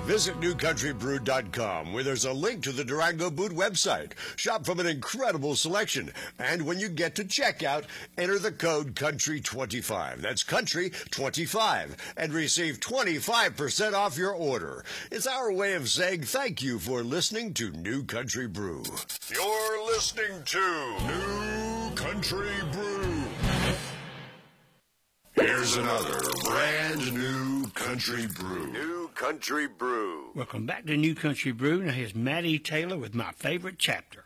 Visit newcountrybrew.com, where there's a link to the Durango Boot website. Shop from an incredible selection. And when you get to checkout, enter the code COUNTRY25. That's COUNTRY25. And receive 25% off your order. It's our way of saying thank you for listening to New Country Brew. You're listening to New Country Brew. Here's another brand new country brew. New Country Brew. Welcome back to New Country Brew. Now here's Maddie Taylor with My Favorite Chapter.